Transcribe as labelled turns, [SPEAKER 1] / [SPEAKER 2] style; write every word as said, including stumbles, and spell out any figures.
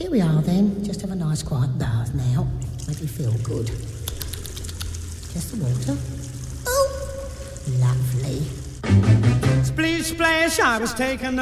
[SPEAKER 1] Here we are then. Just have a nice quiet bath now. Make you feel good. Just the water. Oh, lovely.
[SPEAKER 2] Splish splash, I was taken